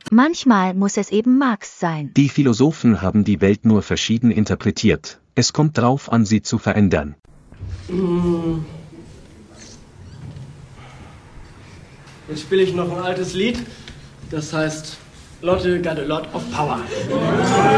Manchmal muss es eben Marx sein. Die Philosophen haben die Welt nur verschieden interpretiert. Es kommt drauf an, sie zu verändern. Jetzt spiele ich noch ein altes Lied, das heißt Lotte got a lot of power.